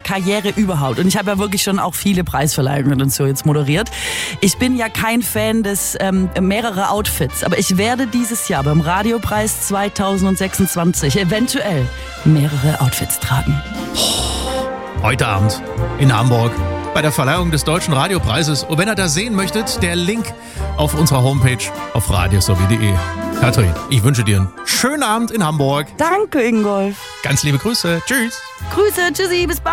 Karriere überhaupt. Und ich habe ja wirklich schon auch viele Preisverleihungen und so jetzt moderiert. Ich bin ja kein Fan des mehrere Outfits, aber ich werde dieses Jahr beim Radiopreis 2026 eventuell mehrere Outfits tragen. Heute Abend in Hamburg bei der Verleihung des Deutschen Radiopreises. Und wenn ihr das sehen möchtet, der Link auf unserer Homepage auf radiosowie.de. Katrin, ich wünsche dir einen schönen Abend in Hamburg. Danke, Ingolf. Ganz liebe Grüße. Tschüss. Grüße, tschüssi, bis bald.